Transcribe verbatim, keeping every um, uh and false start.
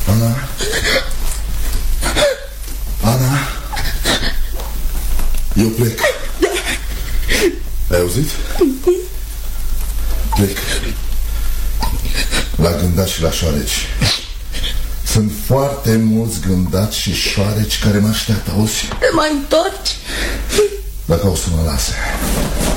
Ana? Ana? Eu plec. Ai auzit? Plec la gândaci și la șoareci. Sunt foarte mulți gândaci și șoareci care mă așteaptă, auzi? Te mai întorci? Dacă o să mă lase.